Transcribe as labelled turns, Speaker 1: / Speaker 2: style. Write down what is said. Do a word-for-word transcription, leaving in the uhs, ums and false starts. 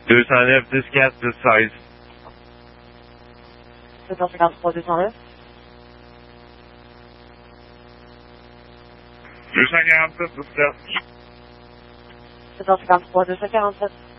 Speaker 1: deux cent neuf, dix quatre, dix seize.
Speaker 2: sept cent cinquante-trois, deux cent neuf.
Speaker 1: deux cent quarante-sept, dix sept.
Speaker 2: sept cent cinquante-trois, deux cent quarante-sept.